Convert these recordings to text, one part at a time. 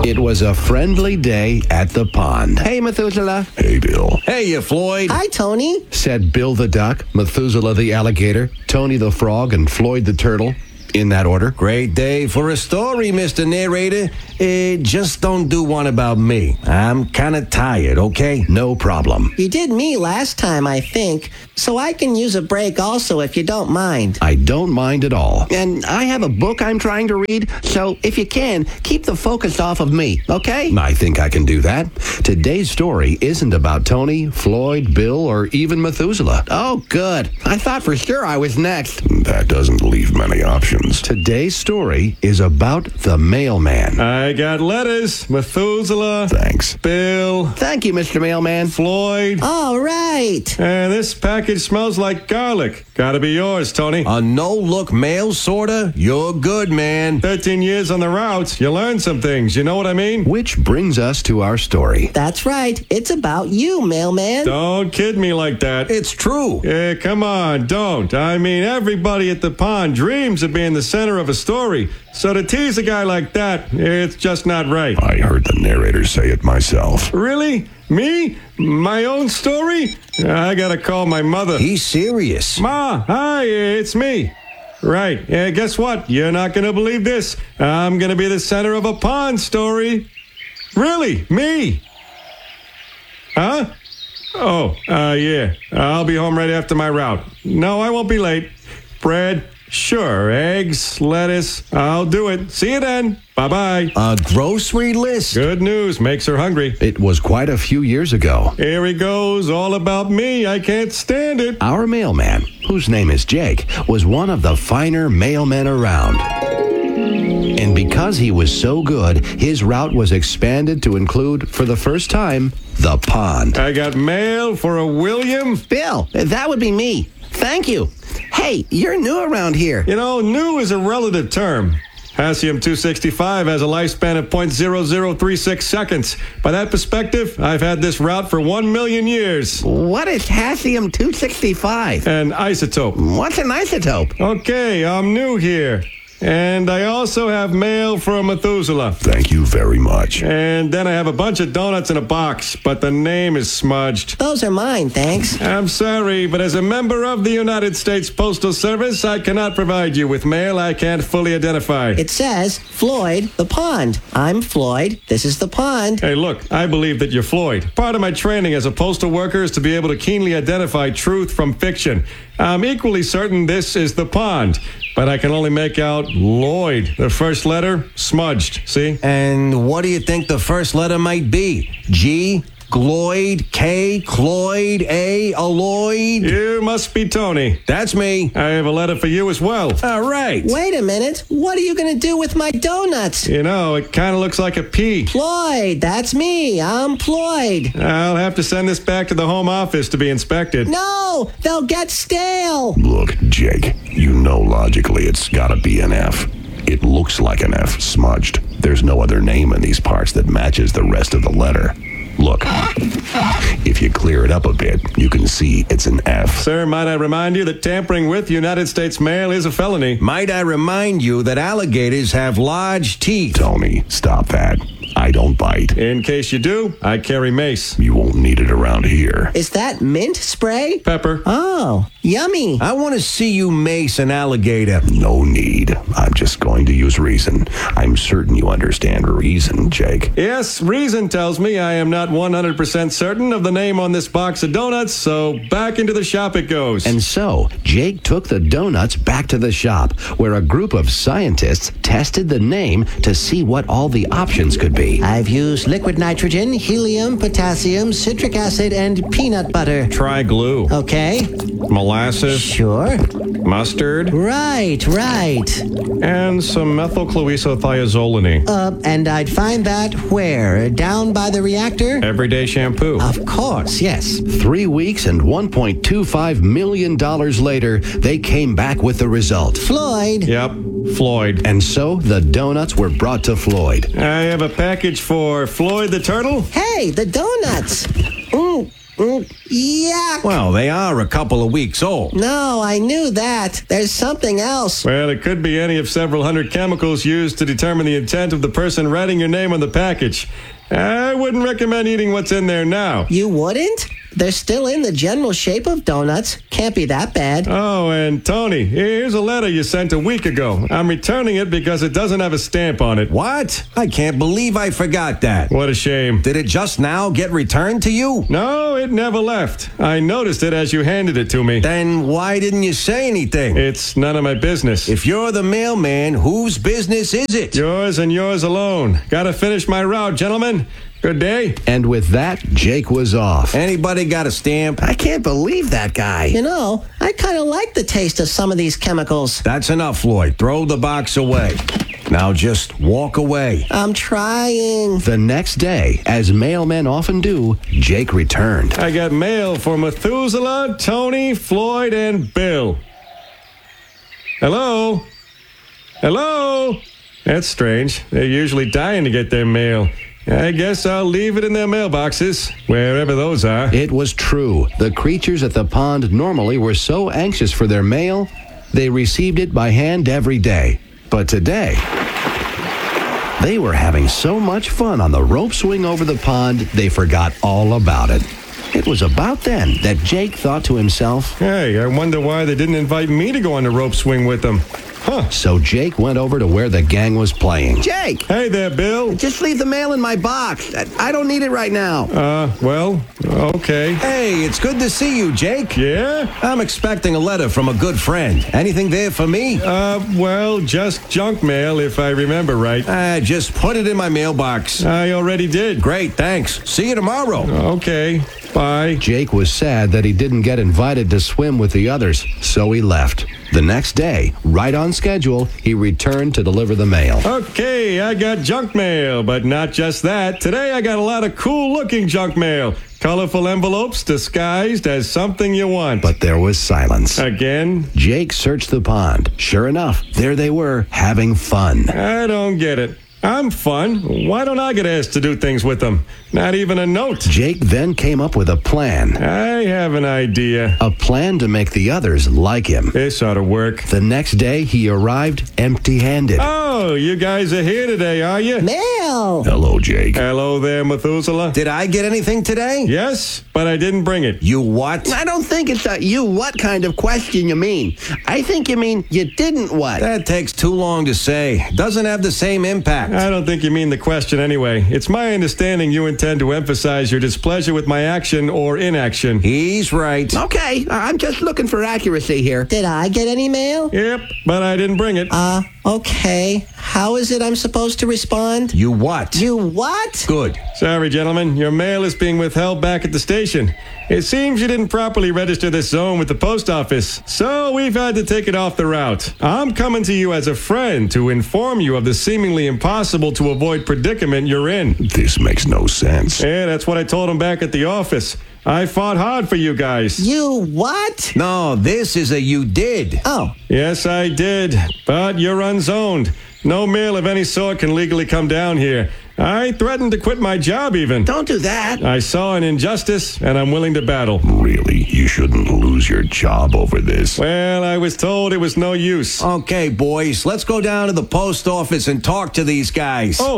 It was a friendly day at the pond. Hey, Methuselah. Hey, Bill. Hey, you Floyd. Hi, Tony. Said Bill the duck, Methuselah the alligator, Tony the frog, and Floyd the turtle. In that order. Great day for a story, Mr. Narrator. Just don't do one about me. I'm kind of tired, okay? No problem. You did me last time, I think, so I can use a break also if you don't mind. I don't mind at all. And I have a book I'm trying to read, so if you can, keep the focus off of me, okay? I think I can do that. Today's story isn't about Tony, Floyd, Bill, or even Methuselah. Oh, good. I thought for sure I was next. That doesn't leave many options. Today's story is about the mailman. I got letters. Methuselah. Thanks. Bill. Thank you, Mr. Mailman. Floyd. All right. And this package smells like garlic. Gotta be yours, Tony. A no-look mail sorter? You're good, man. 13 years on the route. You learn some things. You know what I mean? Which brings us to our story. That's right. It's about you, Mailman. Don't kid me like that. It's true. Yeah, come on, don't. I mean, everybody at the pond dreams of being the center of a story. So to tease a guy like that, it's just not right. I heard the narrator say it myself. Really? Me? My own story? I gotta call my mother. He's serious. Ma, hi, it's me. Right. Guess what? You're not gonna believe this. I'm gonna be the center of a pond story. Really? Me? Huh? Oh, yeah. I'll be home right after my route. No, I won't be late. Bread? Sure. Eggs, lettuce. I'll do it. See you then. Bye-bye. A grocery list? Good news. Makes her hungry. It was quite a few years ago. Here he goes. All about me. I can't stand it. Our mailman, whose name is Jake, was one of the finer mailmen around. And because he was so good, his route was expanded to include, for the first time, the pond. I got mail for a William. Bill, that would be me. Thank you. Hey, you're new around here. You know, new is a relative term. Hassium-265 has a lifespan of 0.0036 seconds. By that perspective, I've had this route for 1 million years. What is Hassium-265? An isotope. What's an isotope? Okay, I'm new here. And I also have mail from Methuselah. Thank you very much. And then I have a bunch of donuts in a box, but the name is smudged. Those are mine, thanks. I'm sorry, but as a member of the United States Postal Service, I cannot provide you with mail I can't fully identify. It says, Floyd, the pond. I'm Floyd. This is the pond. Hey, look, I believe that you're Floyd. Part of my training as a postal worker is to be able to keenly identify truth from fiction. I'm equally certain this is the pond, but I can only make out Lloyd. The first letter, smudged, see? And what do you think the first letter might be? G? Gloyd? K? Cloyd? A? Aloyd? You must be Tony. That's me. I have a letter for you as well. All right. Wait a minute. What are you going to do with my donuts? You know, it kind of looks like a P. Floyd, that's me. I'm Floyd. I'll have to send this back to the home office to be inspected. No, they'll get stale. Look, Jake, you know logically it's gotta be an F. It looks like an F, smudged. There's no other name in these parts that matches the rest of the letter. Look, if you clear it up a bit, you can see it's an F. Sir, might I remind you that tampering with United States mail is a felony? Might I remind you that alligators have large teeth? Tony, stop that. I don't bite. In case you do, I carry mace. You won't need it around here. Is that mint spray? Pepper. Oh, yummy. I want to see you mace an alligator. No need. I'm just going to use reason. I'm certain you understand reason, Jake. Yes, reason tells me I am not 100% certain of the name on this box of donuts, so back into the shop it goes. And so, Jake took the donuts back to the shop, where a group of scientists tested the name to see what all the options could be. I've used liquid nitrogen, helium, potassium, citric acid, and peanut butter. Try glue. Okay. Molasses. Sure. Mustard. Right. And some methylcloisothiazolone. And I'd find that where? Down by the reactor? Everyday shampoo. Of course, yes. 3 weeks and $1.25 million later, they came back with the result. Floyd. Yep, Floyd. And so the donuts were brought to Floyd. I have a package for Floyd the turtle. Hey, the donuts. Yuck. Well, they are a couple of weeks old. No, I knew that. There's something else. Well, it could be any of several hundred chemicals used to determine the intent of the person writing your name on the package. I wouldn't recommend eating what's in there now. You wouldn't? They're still in the general shape of donuts. Can't be that bad. Oh, and Tony, here's a letter you sent a week ago. I'm returning it because it doesn't have a stamp on it. What? I can't believe I forgot that. What a shame. Did it just now get returned to you? No, it never left. I noticed it as you handed it to me. Then why didn't you say anything? It's none of my business. If you're the mailman, whose business is it? Yours and yours alone. Gotta finish my route, gentlemen. Good day. And with that, Jake was off. Anybody got a stamp? I can't believe that guy. You know, I kind of like the taste of some of these chemicals. That's enough, Floyd. Throw the box away. Now just walk away. I'm trying. The next day, as mailmen often do, Jake returned. I got mail for Methuselah, Tony, Floyd, and Bill. Hello? Hello? That's strange. They're usually dying to get their mail. I guess I'll leave it in their mailboxes, wherever those are. It was true. The creatures at the pond normally were so anxious for their mail, they received it by hand every day. But today, they were having so much fun on the rope swing over the pond, they forgot all about it. It was about then that Jake thought to himself, Hey, I wonder why they didn't invite me to go on the rope swing with them. Huh. so Jake went over to where the gang was playing. Jake, Hey there, Bill. just leave the mail in my box. I don't need it right now. Well, okay. Hey, it's good to see you, Jake. Yeah? I'm expecting a letter from a good friend. Anything there for me? Well, just junk mail, if I remember right. Just put it in my mailbox. I already did. Great, thanks. See you tomorrow. Okay. Bye. Jake was sad that he didn't get invited to swim with the others, so he left. The next day, right on schedule, he returned to deliver the mail. Okay, I got junk mail, but not just that. Today I got a lot of cool-looking junk mail. Colorful envelopes disguised as something you want. But there was silence. Again? Jake searched the pond. Sure enough, there they were, having fun. I don't get it. I'm fun. Why don't I get asked to do things with them? Not even a note. Jake then came up with a plan. I have an idea. A plan to make the others like him. This ought to work. The next day, he arrived empty-handed. Oh, you guys are here today, are you? Mail. Hello, Jake. Hello there, Methuselah. Did I get anything today? Yes, but I didn't bring it. You what? I don't think it's a you what kind of question you mean. I think you mean you didn't what. That takes too long to say. Doesn't have the same impact. I don't think you mean the question anyway. It's my understanding you intend to emphasize your displeasure with my action or inaction. He's right. Okay, I'm just looking for accuracy here. Did I get any mail? Yep, but I didn't bring it. Okay. How is it I'm supposed to respond? You what? You what? Good. Sorry, gentlemen. Your mail is being withheld back at the station. It seems you didn't properly register this zone with the post office, so we've had to take it off the route. I'm coming to you as a friend to inform you of the seemingly impossible to avoid predicament you're in. This makes no sense. Yeah, that's what I told him back at the office. I fought hard for you guys. You what? No, this is a you did. Oh, Yes, I did, but you're unzoned. No mail of any sort can legally come down here. I threatened to quit my job even. Don't do that. I saw an injustice, and I'm willing to battle. Really, you shouldn't lose your job over this. Well, I was told it was no use. Okay, boys, let's go down to the post office and talk to these guys. Oh,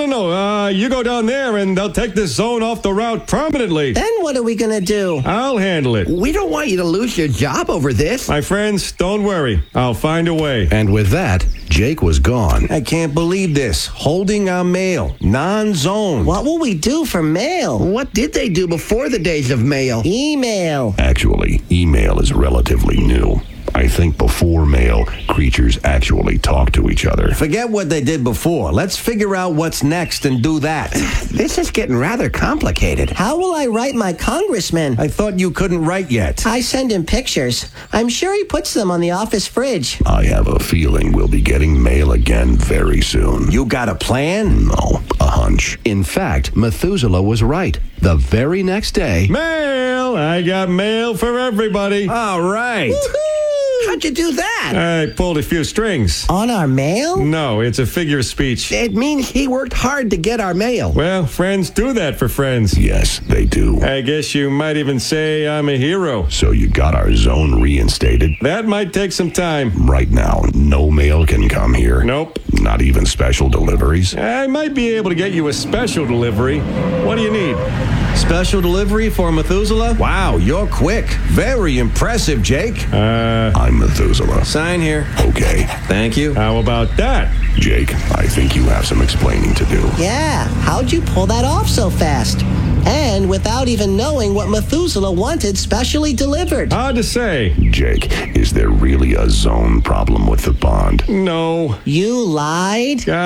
no. You go down there, and they'll take this zone off the route permanently. then what are we gonna do? I'll handle it. We don't want you to lose your job over this. My friends, don't worry. I'll find a way. And with that, Jake was gone. I can't believe this. Holding our mail. Non-zone. What will we do for mail? What did they do before the days of mail? Email. Actually, email is relatively new. I think before mail, creatures actually talk to each other. Forget what they did before. Let's figure out what's next and do that. This is getting rather complicated. How will I write my congressman? I thought you couldn't write yet. I send him pictures. I'm sure he puts them on the office fridge. I have a feeling we'll be getting mail again very soon. You got a plan? No, a hunch. In fact, Methuselah was right. The very next day, Mail! I got mail for everybody. All right. How'd you do that? I pulled a few strings. On our mail? No, it's a figure of speech. It means he worked hard to get our mail. Well, friends do that for friends. Yes, they do. I guess you might even say I'm a hero. So you got our zone reinstated? That might take some time. Right now, no mail can come here. Nope. Not even special deliveries? I might be able to get you a special delivery. What do you need? Special delivery for Methuselah? Wow, you're quick. Very impressive, Jake. I'm Methuselah. Sign here. Okay. Thank you. How about that? Jake, I think you have some explaining to do. Yeah, how'd you pull that off so fast? And without even knowing what Methuselah wanted specially delivered. Hard to say. Jake, is there really a zone problem with the bond? No. You lied?